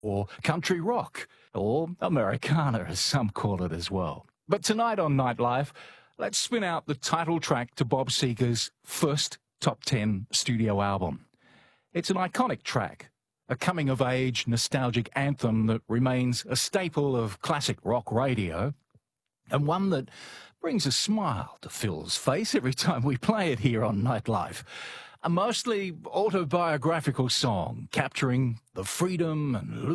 or country rock, or Americana, as some call it as well. But tonight on Nightlife, let's spin out the title track to Bob Seger's first top 10 studio album. It's an iconic track, a coming-of-age nostalgic anthem that remains a staple of classic rock radio, and one that brings a smile to Phil's face every time we play it here on Nightlife. A mostly autobiographical song capturing the freedom and